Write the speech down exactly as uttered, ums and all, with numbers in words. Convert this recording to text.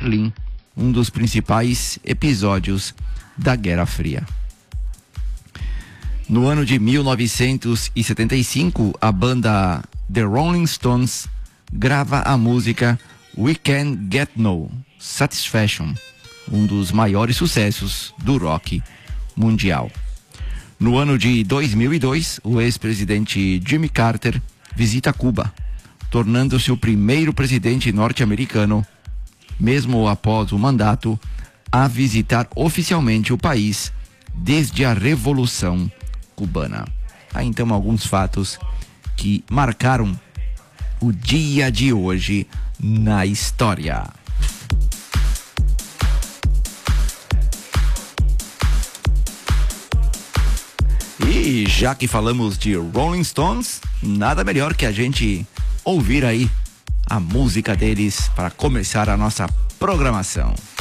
Berlim, um dos principais episódios da Guerra Fria. No ano de mil novecentos e setenta e cinco, a banda The Rolling Stones grava a música We Can't Get No Satisfaction, um dos maiores sucessos do rock mundial. No ano de dois mil e dois, o ex-presidente Jimmy Carter visita Cuba, tornando-se o primeiro presidente norte-americano, mesmo após o mandato, a visitar oficialmente o país desde a Revolução Cubana. Há então alguns fatos que marcaram o dia de hoje na história. E já que falamos de Rolling Stones, nada melhor que a gente ouvir aí a música deles para começar a nossa programação.